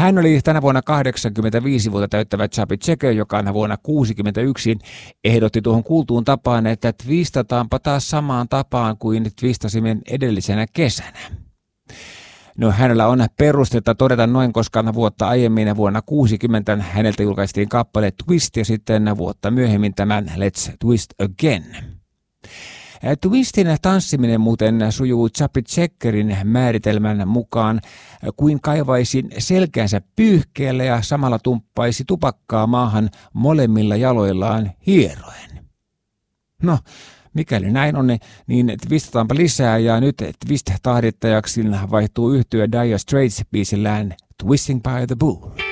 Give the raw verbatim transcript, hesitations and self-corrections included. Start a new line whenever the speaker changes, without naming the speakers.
Hän oli tänä vuonna kahdeksankymmentäviisi vuotta täyttävä Chubby Checker, joka vuonna kuusikymmentäyksi ehdotti tuohon kuultuun tapaan, että twistataanpa taas samaan tapaan kuin twistasimme edellisenä kesänä. No, hänellä on perustetta todeta noin, koska vuotta aiemmin vuonna kuusikymmentä häneltä julkaistiin kappale Twist ja sitten vuotta myöhemmin tämän Let's Twist Again. Twistin tanssiminen muuten sujuu Chubby Checkerin määritelmän mukaan kuin kaivaisin selkänsä pyyhkeellä ja samalla tumppaisi tupakkaa maahan molemmilla jaloillaan hieroen. No, mikäli näin on, niin twistataanpa lisää ja nyt twist-tahdittajaksi vaihtuu yhtye Dire Straits biisillään Twisting by the Pool.